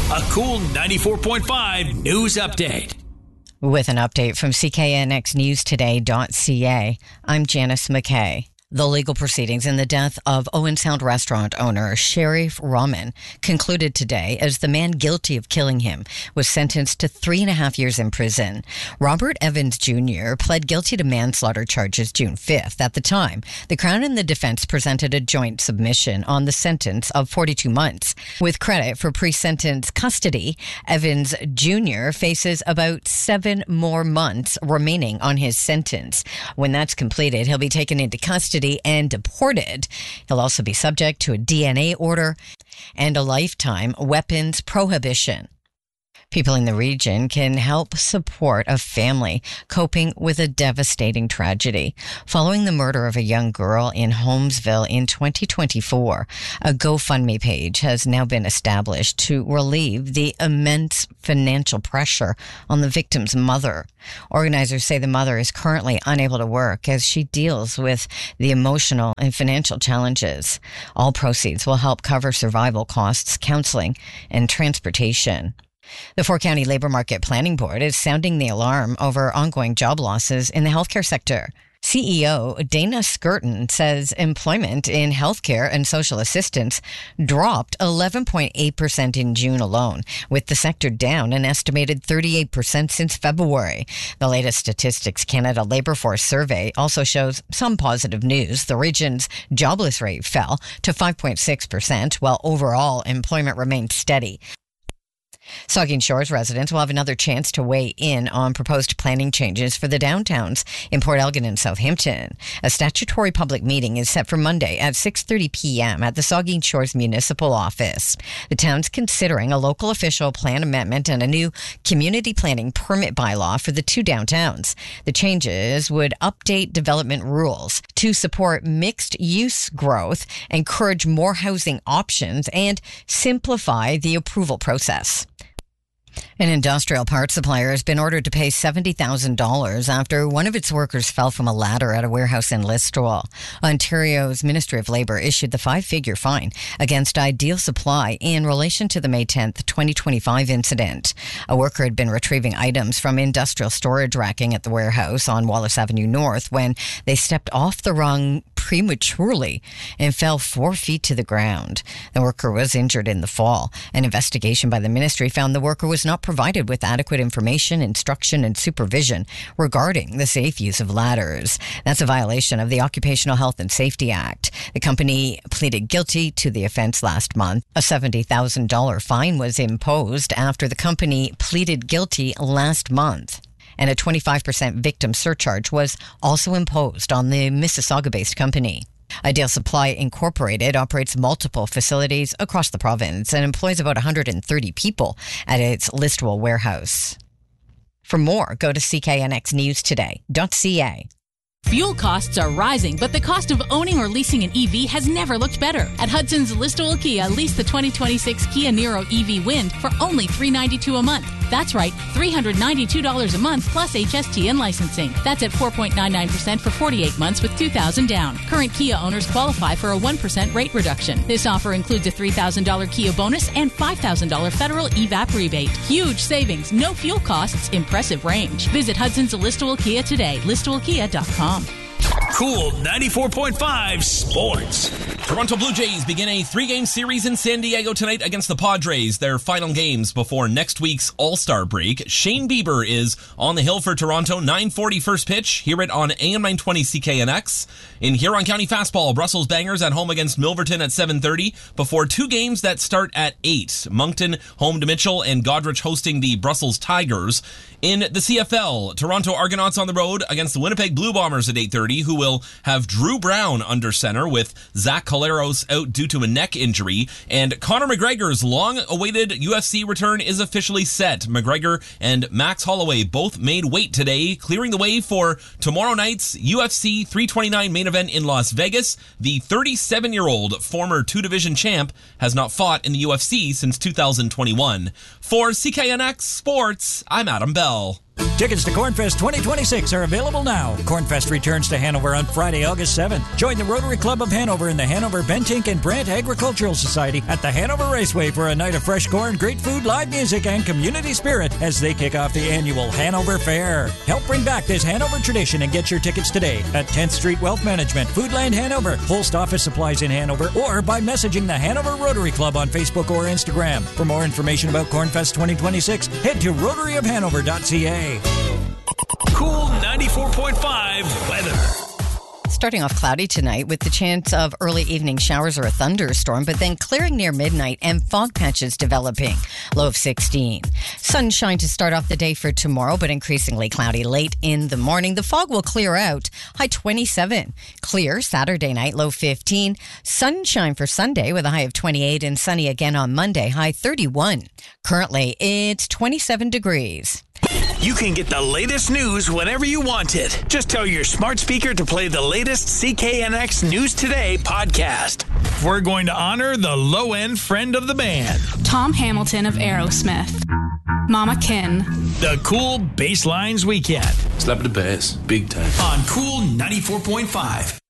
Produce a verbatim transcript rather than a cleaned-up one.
A cool ninety-four point five news update. With an update from C K N X News Today dot C A, I'm Janice McKay. The legal proceedings in the death of Owen Sound restaurant owner Sharif Rahman concluded today as the man guilty of killing him was sentenced to three and a half years in prison. Robert Evans Junior pled guilty to manslaughter charges June fifth. At the time, the Crown and the defense presented a joint submission on the sentence of forty-two months. With credit for pre-sentence custody, Evans Junior faces about seven more months remaining on his sentence. When that's completed, he'll be taken into custody and deported. He'll also be subject to a D N A order and a lifetime weapons prohibition. People in the region can help support a family coping with a devastating tragedy. Following the murder of a young girl in Holmesville in twenty twenty-four, a GoFundMe page has now been established to relieve the immense financial pressure on the victim's mother. Organizers say the mother is currently unable to work as she deals with the emotional and financial challenges. All proceeds will help cover survival costs, counseling, and transportation. The four-county Labour Market Planning Board is sounding the alarm over ongoing job losses in the healthcare sector. C E O Dana Skirton says employment in healthcare and social assistance dropped eleven point eight percent in June alone, with the sector down an estimated thirty-eight percent since February. The latest Statistics Canada Labour Force survey also shows some positive news. The region's jobless rate fell to five point six percent, while overall employment remained steady. Saugeen Shores residents will have another chance to weigh in on proposed planning changes for the downtowns in Port Elgin and Southampton. A statutory public meeting is set for Monday at six thirty p.m. at the Saugeen Shores Municipal Office. The town's considering a local official plan amendment and a new community planning permit bylaw for the two downtowns. The changes would update development rules to support mixed-use growth, encourage more housing options, and simplify the approval process. An industrial parts supplier has been ordered to pay seventy thousand dollars after one of its workers fell from a ladder at a warehouse in Listowel. Ontario's Ministry of Labour issued the five-figure fine against Ideal Supply in relation to the May tenth, twenty twenty-five incident. A worker had been retrieving items from industrial storage racking at the warehouse on Wallace Avenue North when they stepped off the rung prematurely and fell four feet to the ground. The worker was injured in the fall. An investigation by the ministry found the worker was not provided with adequate information, instruction, and supervision regarding the safe use of ladders. That's a violation of the Occupational Health and Safety Act. The company pleaded guilty to the offense last month. A seventy thousand dollars fine was imposed after the company pleaded guilty last month. And a twenty-five percent victim surcharge was also imposed on the Mississauga-based company. Ideal Supply Incorporated operates multiple facilities across the province and employs about one hundred thirty people at its Listowel warehouse. For more, go to C K N X News Today dot C A. Fuel costs are rising, but the cost of owning or leasing an E V has never looked better. At Hudson's Listowel Kia, lease the twenty twenty-six Kia Niro E V Wind for only three hundred ninety-two dollars a month. That's right, three hundred ninety-two dollars a month plus H S T and licensing. That's at four point nine nine percent for forty-eight months with two thousand dollars down. Current Kia owners qualify for a one percent rate reduction. This offer includes a three thousand dollars Kia bonus and five thousand dollars federal E V A P rebate. Huge savings, no fuel costs, impressive range. Visit Hudson's Listowel Kia today, listowel kia dot com. Cool ninety-four point five Sports. Toronto Blue Jays begin a three-game series in San Diego tonight against the Padres, their final games before next week's All-Star break. Shane Bieber is on the hill for Toronto, nine forty first pitch. Hear it on A M nine twenty C K N X. In Huron County Fastball, Brussels Bangers at home against Milverton at seven thirty before two games that start at eight. Moncton home to Mitchell and Godrich hosting the Brussels Tigers. In the C F L, Toronto Argonauts on the road against the Winnipeg Blue Bombers at eight thirty, who will have Drew Brown under center with Zach Collaros out due to a neck injury. And Conor McGregor's long-awaited U F C return is officially set. McGregor and Max Holloway both made weight today, clearing the way for tomorrow night's U F C three twenty-nine main event in Las Vegas. The thirty-seven-year-old former two-division champ has not fought in the U F C since two thousand twenty-one. For C K N X Sports, I'm Adam Bell. Tickets to Cornfest twenty twenty-six are available now. Cornfest returns to Hanover on Friday, August seventh. Join the Rotary Club of Hanover and the Hanover Bentink and Brant Agricultural Society at the Hanover Raceway for a night of fresh corn, great food, live music, and community spirit as they kick off the annual Hanover Fair. Help bring back this Hanover tradition and get your tickets today at tenth Street Wealth Management, Foodland Hanover, Holst Office Supplies in Hanover, or by messaging the Hanover Rotary Club on Facebook or Instagram. For more information about Cornfest twenty twenty-six, head to rotary of hanover dot c a. Cool ninety-four point five weather. Starting off cloudy tonight with the chance of early evening showers or a thunderstorm, but then clearing near midnight and fog patches developing. Low of sixteen. Sunshine to start off the day for tomorrow, but increasingly cloudy late in the morning. The fog will clear out. High twenty-seven. Clear Saturday night, low fifteen. Sunshine for Sunday with a high of twenty-eight and sunny again on Monday, high thirty-one. Currently, it's twenty-seven degrees. You can get the latest news whenever you want it. Just tell your smart speaker to play the latest C K N X News Today podcast. We're going to honor the low-end friend of the band, Tom Hamilton of Aerosmith. Mama Kin. The Cool Basslines Weekend Slap the bass, big time. on Cool ninety-four point five.